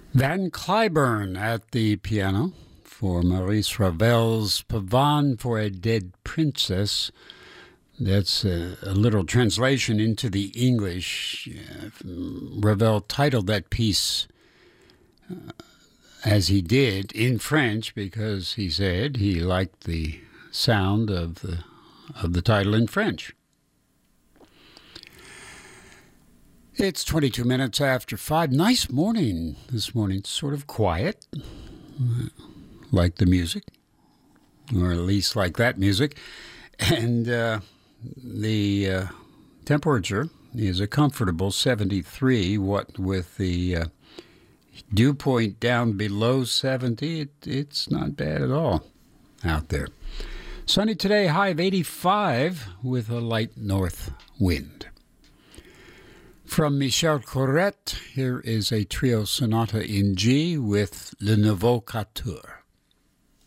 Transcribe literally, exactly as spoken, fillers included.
Van Cliburn at the piano for Maurice Ravel's Pavane for a Dead Princess. That's a, a little translation into the English. Uh, Ravel titled that piece uh, as he did in French because he said he liked the sound of the of the title in French. It's twenty-two minutes after five. Nice morning this morning. It's sort of quiet, like the music, or at least like that music. And uh, the uh, temperature is a comfortable seventy-three. What with the uh, dew point down below seventy, it, it's not bad at all out there. Sunny today, high of eighty-five with a light north wind. From Michel Corrette, here is a trio sonata in G with Le Nouveau Quatuor.